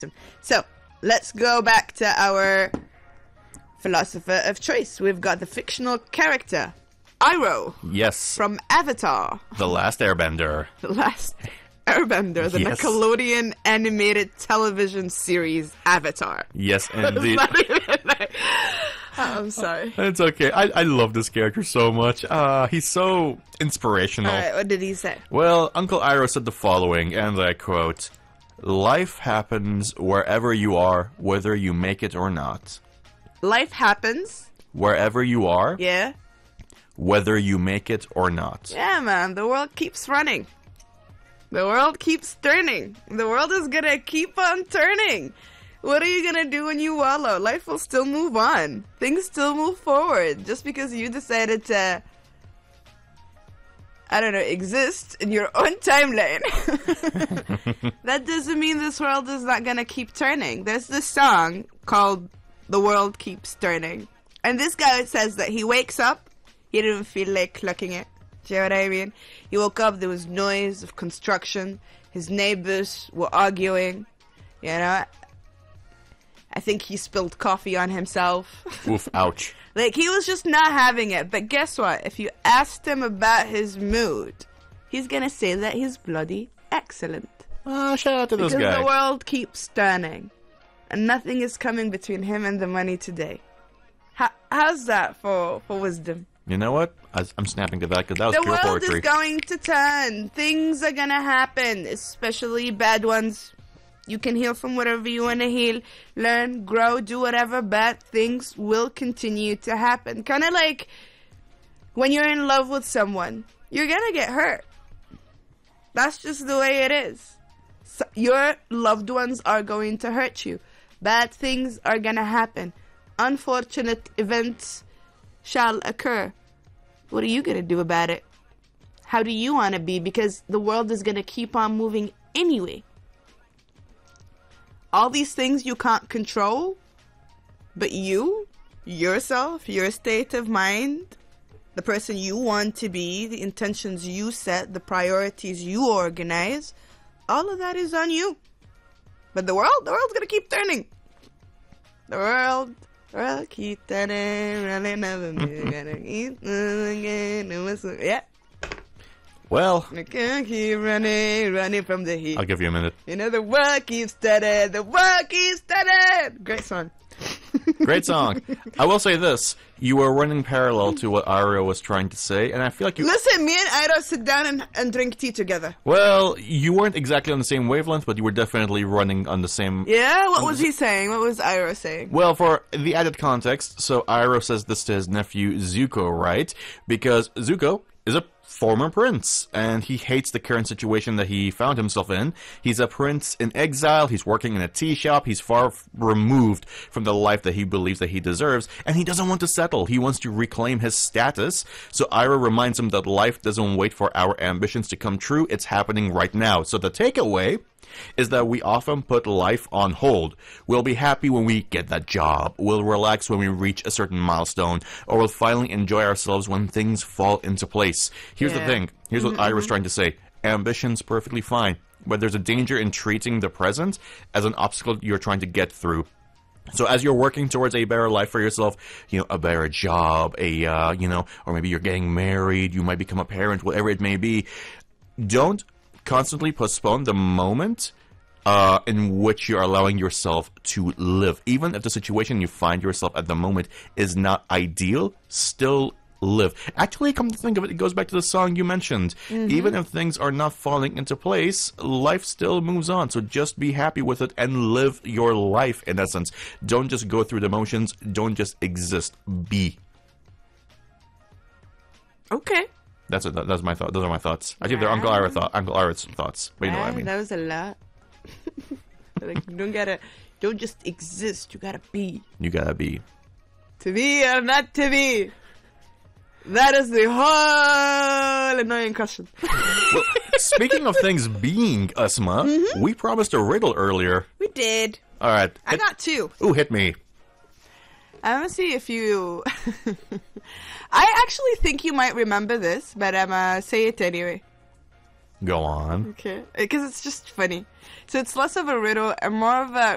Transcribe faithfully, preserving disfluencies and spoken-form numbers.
So, let's go back to our philosopher of choice. We've got the fictional character, Iroh. Yes. From Avatar. The Last Airbender. The Last Airbender, the Yes. Nickelodeon animated television series Avatar. Yes, It's indeed. not even like- Oh, I'm sorry. It's okay. I, I love this character so much. Uh, he's so inspirational. Alright, what did he say? Well, Uncle Iroh said the following, and I quote, "Life happens wherever you are, whether you make it or not. Life happens. Wherever you are, Yeah? whether you make it or not." Yeah, man. The world keeps running. The world keeps turning. The world is gonna keep on turning. What are you gonna do when you wallow? Life will still move on. Things still move forward. Just because you decided to, I don't know, exist in your own timeline, that doesn't mean this world is not gonna keep turning. There's this song called "The World Keeps Turning," and this guy says that he wakes up, he didn't feel like clucking it. Do you know what I mean? He woke up, there was noise of construction, his neighbors were arguing, you know. I think he spilled coffee on himself. Oof, ouch. Like, he was just not having it. But guess what? If you asked him about his mood, he's gonna say that he's bloody excellent. Uh, shout out to this Because guy. the world keeps turning. And nothing is coming between him and the money today. How, how's that for, for wisdom? You know what? I, I'm snapping to that because that was The pure world poetry. is going to turn. Things are gonna happen, especially bad ones. You can heal from whatever you want to heal. Learn, grow, do whatever. Bad things will continue to happen. Kind of like when you're in love with someone. You're gonna get hurt. That's just the way it is. So your loved ones are going to hurt you. Bad things are gonna happen. Unfortunate events shall occur. What are you gonna do about it? How do you want to be? Because the world is gonna keep on moving anyway. All these things you can't control, but you, yourself, your state of mind, the person you want to be, the intentions you set, the priorities you organize, all of that is on you. But the world, the world's gonna keep turning. The world, the world keep turning, really never gonna keep turning again. Yeah. Well, We can't keep running, running from the heat. I'll give you a minute. You know, the world keeps turning, the world keeps turning. Great song. Great song. I will say this. You were running parallel to what Iroh was trying to say, and I feel like you... Listen, me and Iroh sit down and, and drink tea together. Well, you weren't exactly on the same wavelength, but you were definitely running on the same... Yeah? What was he saying? What was Iroh saying? Well, for the added context, so Iroh says this to his nephew Zuko, right? Because Zuko is a former prince, and he hates the current situation that he found himself in. He's a prince in exile, he's working in a tea shop, he's far f- removed from the life that he believes that he deserves, and he doesn't want to settle. He wants to reclaim his status. So Iroh reminds him that life doesn't wait for our ambitions to come true, it's happening right now. So the takeaway is that we often put life on hold. We'll be happy when we get that job, we'll relax when we reach a certain milestone, or we'll finally enjoy ourselves when things fall into place. Here's Yeah. the thing. Here's what Iroh's trying to say. Ambition's perfectly fine, but there's a danger in treating the present as an obstacle you're trying to get through. So as you're working towards a better life for yourself, you know, a better job, a, uh, you know, or maybe you're getting married, you might become a parent, whatever it may be, don't constantly postpone the moment uh, in which you're allowing yourself to live. Even if the situation you find yourself at the moment is not ideal, still live. Actually, come to think of it, it goes back to the song you mentioned. Mm-hmm. Even if things are not falling into place, life still moves on. So just be happy with it and live your life, in essence. Don't just go through the motions. Don't just exist. Be. Okay. That's it. That's my thought. Those are my thoughts. I think they're Uncle Iroh thought. Uncle Iroh's thoughts. But you know what I mean. That was a lot. Like, you don't gotta, don't just exist. You gotta be. You gotta be. To be or not to be. That is the whole annoying question. Well, speaking of things being, Asma, mm-hmm. we promised a riddle earlier. We did. All right. I got two. Ooh, hit me. I want to see if you... I actually think you might remember this, but I'm going to say it anyway. Go on. Okay. Because it's just funny. So it's less of a riddle and more of a